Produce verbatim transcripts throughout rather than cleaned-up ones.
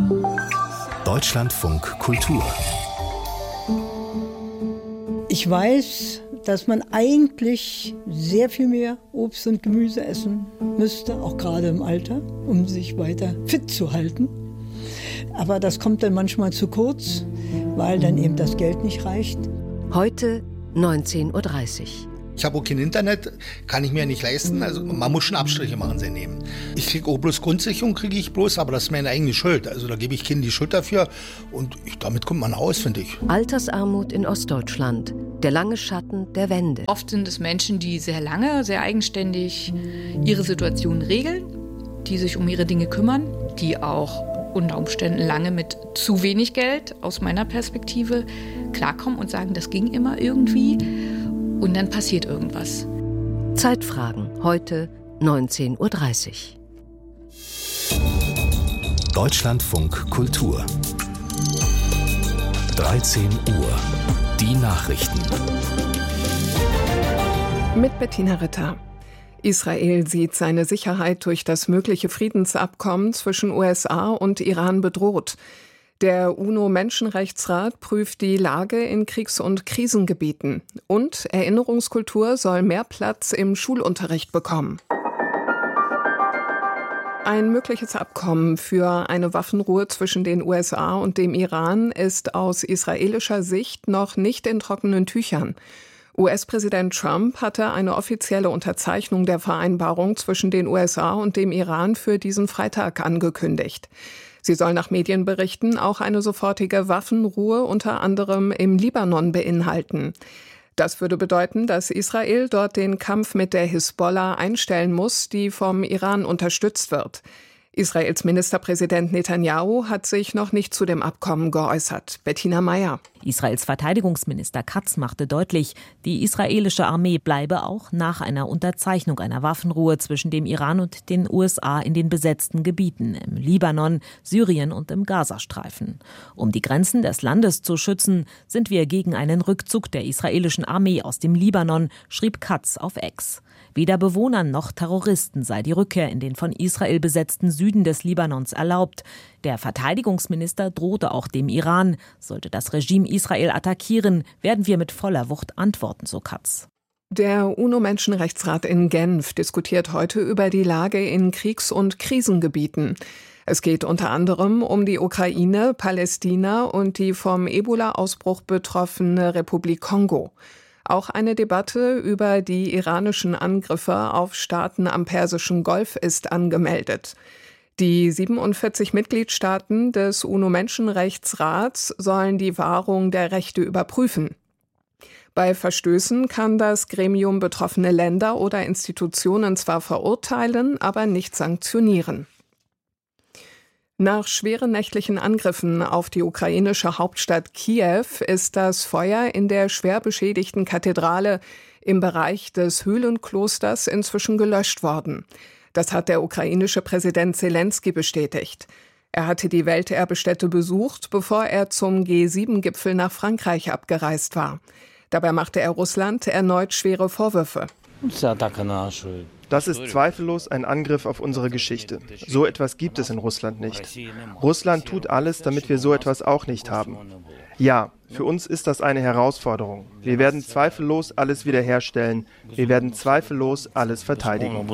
Deutschlandfunk Kultur. Ich weiß, dass man eigentlich sehr viel mehr Obst und Gemüse essen müsste, auch gerade im Alter, um sich weiter fit zu halten. Aber das kommt dann manchmal zu kurz, weil dann eben das Geld nicht reicht. Heute neunzehn Uhr dreißig. Ich habe auch kein Internet, kann ich mir nicht leisten, also man muss schon Abstriche machen, sein Leben. Ich kriege auch bloß Grundsicherung, kriege ich bloß, aber das ist meine eigene Schuld. Also da gebe ich Kindern die Schuld dafür und ich, damit kommt man aus, finde ich. Altersarmut in Ostdeutschland, der lange Schatten der Wende. Oft sind es Menschen, die sehr lange, sehr eigenständig ihre Situation regeln, die sich um ihre Dinge kümmern, die auch unter Umständen lange mit zu wenig Geld, aus meiner Perspektive, klarkommen und sagen, das ging immer irgendwie. Und dann passiert irgendwas. Zeitfragen, heute neunzehn Uhr dreißig. Deutschlandfunk Kultur. dreizehn Uhr. Die Nachrichten. Mit Bettina Ritter. Israel sieht seine Sicherheit durch das mögliche Friedensabkommen zwischen U S A und Iran bedroht. Der UNO-Menschenrechtsrat prüft die Lage in Kriegs- und Krisengebieten. Und Erinnerungskultur soll mehr Platz im Schulunterricht bekommen. Ein mögliches Abkommen für eine Waffenruhe zwischen den U S A und dem Iran ist aus israelischer Sicht noch nicht in trockenen Tüchern. U S-Präsident Trump hatte eine offizielle Unterzeichnung der Vereinbarung zwischen den U S A und dem Iran für diesen Freitag angekündigt. Sie soll nach Medienberichten auch eine sofortige Waffenruhe unter anderem im Libanon beinhalten. Das würde bedeuten, dass Israel dort den Kampf mit der Hisbollah einstellen muss, die vom Iran unterstützt wird. Israels Ministerpräsident Netanyahu hat sich noch nicht zu dem Abkommen geäußert. Bettina Meyer. Israels Verteidigungsminister Katz machte deutlich, die israelische Armee bleibe auch nach einer Unterzeichnung einer Waffenruhe zwischen dem Iran und den U S A in den besetzten Gebieten im Libanon, Syrien und im Gazastreifen. Um die Grenzen des Landes zu schützen, sind wir gegen einen Rückzug der israelischen Armee aus dem Libanon, schrieb Katz auf X. Weder Bewohnern noch Terroristen sei die Rückkehr in den von Israel besetzten Süden des Libanons erlaubt. Der Verteidigungsminister drohte auch dem Iran. Sollte das Regime Israel attackieren, werden wir mit voller Wucht antworten, so Katz. Der UNO-Menschenrechtsrat in Genf diskutiert heute über die Lage in Kriegs- und Krisengebieten. Es geht unter anderem um die Ukraine, Palästina und die vom Ebola-Ausbruch betroffene Republik Kongo. Auch eine Debatte über die iranischen Angriffe auf Staaten am Persischen Golf ist angemeldet. Die siebenundvierzig Mitgliedstaaten des UNO-Menschenrechtsrats sollen die Wahrung der Rechte überprüfen. Bei Verstößen kann das Gremium betroffene Länder oder Institutionen zwar verurteilen, aber nicht sanktionieren. Nach schweren nächtlichen Angriffen auf die ukrainische Hauptstadt Kiew ist das Feuer in der schwer beschädigten Kathedrale im Bereich des Höhlenklosters inzwischen gelöscht worden. Das hat der ukrainische Präsident Selenskyj bestätigt. Er hatte die Welterbestätte besucht, bevor er zum G sieben Gipfel nach Frankreich abgereist war. Dabei machte er Russland erneut schwere Vorwürfe. Das ist zweifellos ein Angriff auf unsere Geschichte. So etwas gibt es in Russland nicht. Russland tut alles, damit wir so etwas auch nicht haben. Ja, für uns ist das eine Herausforderung. Wir werden zweifellos alles wiederherstellen. Wir werden zweifellos alles verteidigen.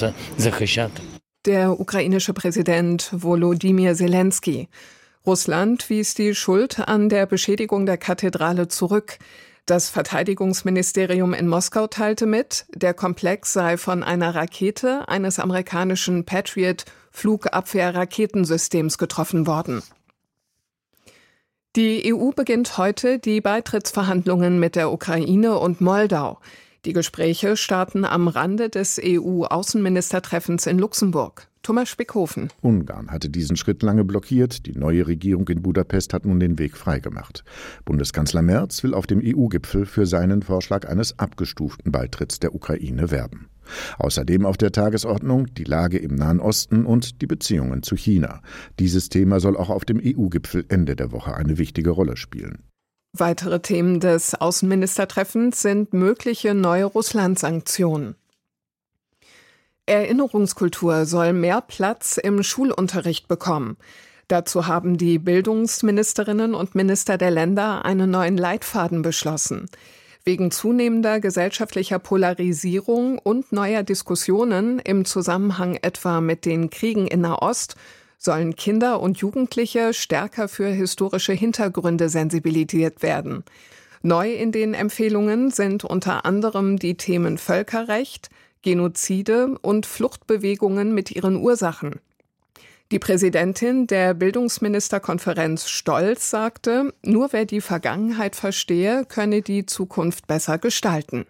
Der ukrainische Präsident Volodymyr Selenskyj. Russland wies die Schuld an der Beschädigung der Kathedrale zurück. Das Verteidigungsministerium in Moskau teilte mit, der Komplex sei von einer Rakete eines amerikanischen Patriot-Flugabwehr-Raketensystems getroffen worden. Die E U beginnt heute die Beitrittsverhandlungen mit der Ukraine und Moldau. Die Gespräche starten am Rande des E U-Außenministertreffens in Luxemburg. Thomas Spickhofen. Ungarn hatte diesen Schritt lange blockiert. Die neue Regierung in Budapest hat nun den Weg freigemacht. Bundeskanzler Merz will auf dem E U-Gipfel für seinen Vorschlag eines abgestuften Beitritts der Ukraine werben. Außerdem auf der Tagesordnung die Lage im Nahen Osten und die Beziehungen zu China. Dieses Thema soll auch auf dem E U-Gipfel Ende der Woche eine wichtige Rolle spielen. Weitere Themen des Außenministertreffens sind mögliche neue Russland-Sanktionen. Erinnerungskultur soll mehr Platz im Schulunterricht bekommen. Dazu haben die Bildungsministerinnen und Minister der Länder einen neuen Leitfaden beschlossen. Wegen zunehmender gesellschaftlicher Polarisierung und neuer Diskussionen im Zusammenhang etwa mit den Kriegen in Nahost sollen Kinder und Jugendliche stärker für historische Hintergründe sensibilisiert werden. Neu in den Empfehlungen sind unter anderem die Themen Völkerrecht, Genozide und Fluchtbewegungen mit ihren Ursachen. Die Präsidentin der Bildungsministerkonferenz Stolz sagte, nur wer die Vergangenheit verstehe, könne die Zukunft besser gestalten.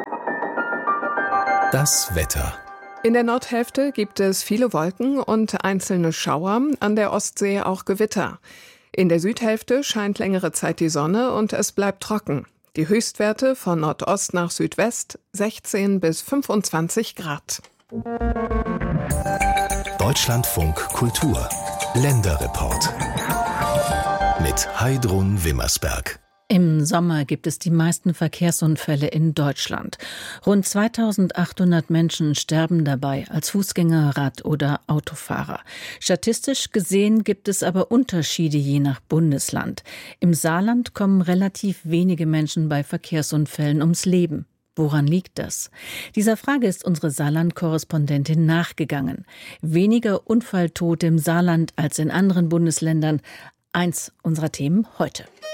Das Wetter. In der Nordhälfte gibt es viele Wolken und einzelne Schauer, an der Ostsee auch Gewitter. In der Südhälfte scheint längere Zeit die Sonne und es bleibt trocken. Die Höchstwerte von Nordost nach Südwest sechzehn bis fünfundzwanzig Grad. Deutschlandfunk Kultur. Länderreport. Mit Heidrun Wimmersberg. Im Sommer gibt es die meisten Verkehrsunfälle in Deutschland. Rund zweitausendachthundert Menschen sterben dabei als Fußgänger, Rad- oder Autofahrer. Statistisch gesehen gibt es aber Unterschiede je nach Bundesland. Im Saarland kommen relativ wenige Menschen bei Verkehrsunfällen ums Leben. Woran liegt das? Dieser Frage ist unsere Saarland-Korrespondentin nachgegangen. Weniger Unfalltote im Saarland als in anderen Bundesländern. Eins unserer Themen heute.